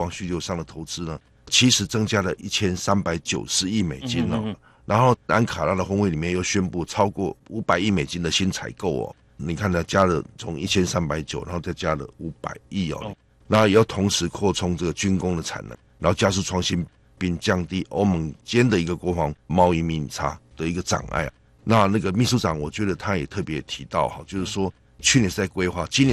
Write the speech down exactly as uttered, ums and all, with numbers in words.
防需求上的投资呢，其实增加了一千三百九十亿美金哦。 嗯嗯嗯然后安卡拉的峰会里面又宣布超过五百亿美金的新采购哦。你看它加了从一千三百九十，然后再加了五百亿哦。然后也要同时扩充这个军工的产能，然后加速创新，并降低欧盟间的一个国防贸易逆差的一个障碍啊。那那个秘书长，我觉得他也特别提到哈，就是说去年是在规划，今年